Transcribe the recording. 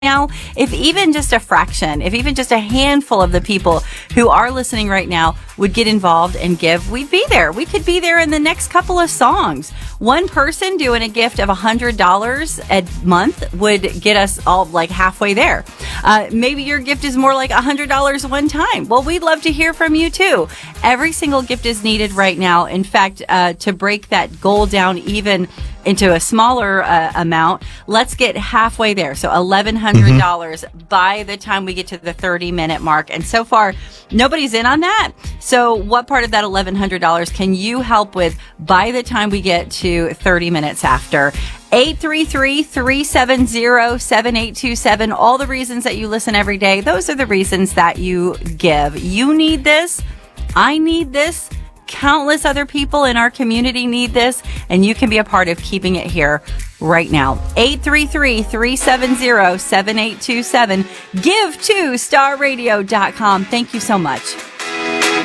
now, if even just a fraction, if even just a handful of the people who are listening right now would get involved and give, we'd be there. We could be there in the next couple of songs. One person doing a gift of $100 a month would get us all like halfway there. Maybe your gift is more like $100 one time. Well, we'd love to hear from you too. Every single gift is needed right now. In fact, to break that goal down even into a smaller amount, let's get halfway there. So $1,100 by the time we get to the 30-minute mark. And so far, nobody's in on that. So what part of that $1,100 can you help with by the time we get to 30 minutes after? 833-370-7827. All the reasons that you listen every day, those are the reasons that you give. You need this. I need this. Countless other people in our community need this, and you can be a part of keeping it here right now. 833-370-7827. Give to starradio.com. Thank you so much.